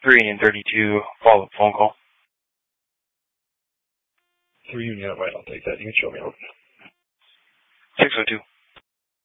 3 and 32 follow-up phone call. 3 Union, right, I'll take that. You can show me out. 602.